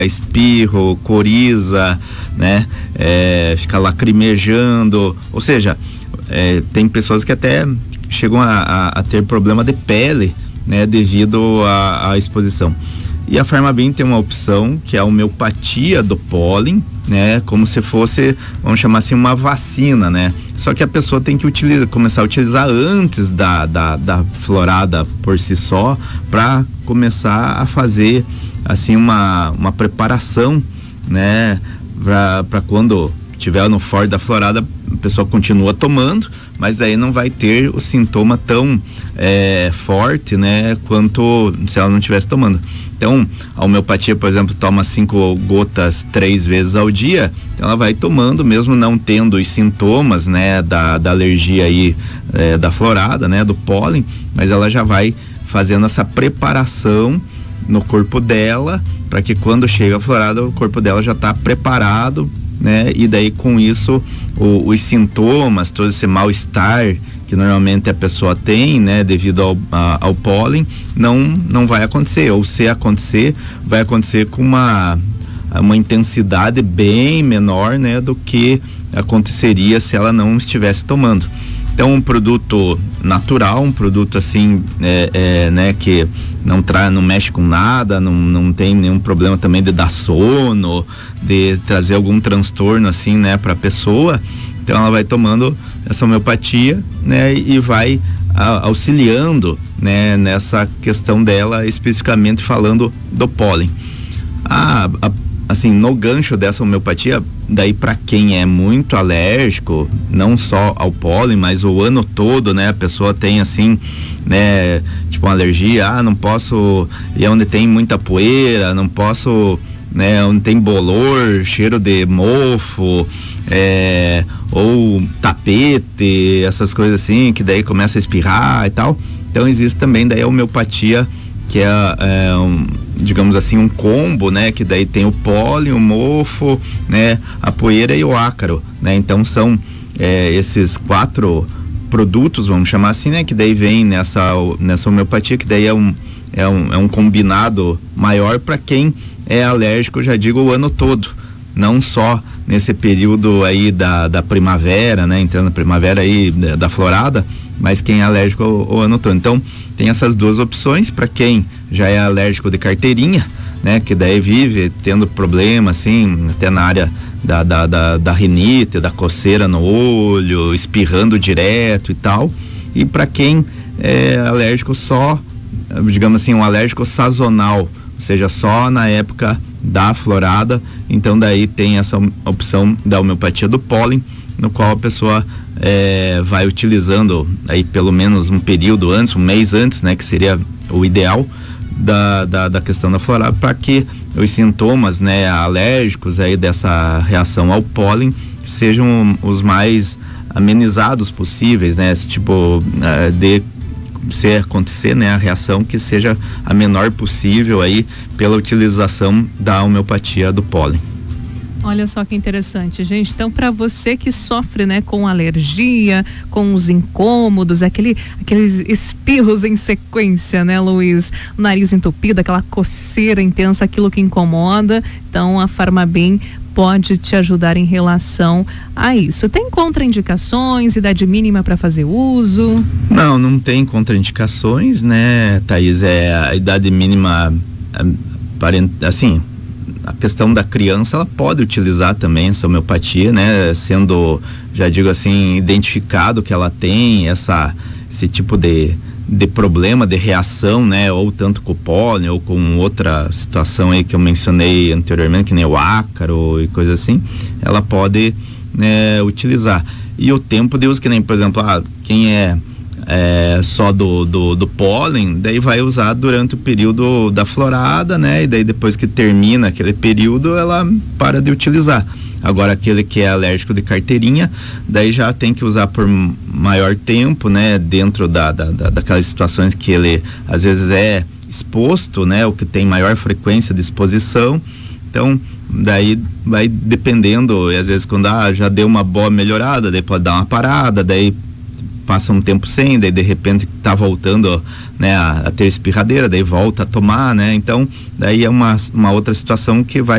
espirro, coriza, né? Fica lacrimejando, ou seja, tem pessoas que até chegam a ter problema de pele, né? Devido à exposição. E a Farmabim tem uma opção que é a homeopatia do pólen, né? Como se fosse, vamos chamar assim, uma vacina, né? Só que a pessoa tem que começar a utilizar antes da florada por si só, para começar a fazer assim uma preparação, né? Para quando tiver no forte da florada, a pessoa continua tomando, mas daí não vai ter o sintoma tão forte, né? Quanto se ela não estivesse tomando. Então, a homeopatia, por exemplo, toma 5 gotas 3 vezes ao dia, então ela vai tomando, mesmo não tendo os sintomas, né? Da alergia aí, da florada, né? Do pólen, mas ela já vai fazendo essa preparação no corpo dela, para que quando chega a florada, o corpo dela já está preparado, né? E daí com isso os sintomas, todo esse mal-estar que normalmente a pessoa tem, né, devido ao pólen, não vai acontecer, ou se acontecer, vai acontecer com uma intensidade bem menor, né, do que aconteceria se ela não estivesse tomando. Então, um produto natural, um produto assim, né, que não mexe com nada, não tem nenhum problema também de dar sono, de trazer algum transtorno assim, né, para a pessoa. Então, ela vai tomando essa homeopatia, né, e vai auxiliando, né, nessa questão dela, especificamente falando do pólen. Assim, no gancho dessa homeopatia, daí para quem é muito alérgico, não só ao pólen, mas o ano todo, né, a pessoa tem assim, né, tipo uma alergia, não posso ir onde tem muita poeira, não posso, né, onde tem bolor, cheiro de mofo, ou tapete, essas coisas assim, que daí começa a espirrar e tal. Então existe também daí a homeopatia, que digamos assim, um combo, né? Que daí tem o pólen, o mofo, né? A poeira e o ácaro, né? Então são esses 4 produtos, vamos chamar assim, né? Que daí vem nessa homeopatia, que daí é um combinado maior para quem é alérgico, já digo, o ano todo, não só nesse período aí da primavera, né? Entrando na primavera aí da florada, mas quem é alérgico o ano todo. Então, tem essas 2 opções para quem já é alérgico de carteirinha, né? Que daí vive tendo problema, assim, até na área da rinite, da coceira no olho, espirrando direto e tal. E para quem é alérgico só, digamos assim, um alérgico sazonal, ou seja, só na época da florada. Então daí tem essa opção da homeopatia do pólen, no qual a pessoa vai utilizando aí pelo menos um período antes, um mês antes, né, que seria o ideal da questão da florada, para que os sintomas, né, alérgicos aí dessa reação ao pólen sejam os mais amenizados possíveis, né, esse tipo se acontecer, né, a reação que seja a menor possível aí pela utilização da homeopatia do pólen. Olha só que interessante, gente. Então, para você que sofre, né, com alergia, com os incômodos, aqueles espirros em sequência, né, Luiz? O nariz entupido, aquela coceira intensa, aquilo que incomoda. Então, a Farmabim pode te ajudar em relação a isso. Tem contraindicações, idade mínima para fazer uso? Não tem contraindicações, né, Thaís? A idade mínima, assim, a questão da criança, ela pode utilizar também essa homeopatia, né? Sendo, já digo assim, identificado que ela tem esse tipo de problema, de reação, né? Ou tanto com o pólen, ou com outra situação aí que eu mencionei anteriormente, que nem o ácaro e coisa assim, ela pode, né, utilizar. E o tempo de uso, que nem, por exemplo, quem é só do pólen, daí vai usar durante o período da florada, né? E daí depois que termina aquele período, ela para de utilizar. Agora, aquele que é alérgico de carteirinha, daí já tem que usar por maior tempo, né? Dentro daquelas situações que ele às vezes é exposto, né? O que tem maior frequência de exposição. Então, daí vai dependendo, e às vezes quando já deu uma boa melhorada, daí pode dar uma parada, daí passa um tempo sem, daí de repente tá voltando, né, a ter espirradeira, daí volta a tomar, né? Então, daí é uma outra situação que vai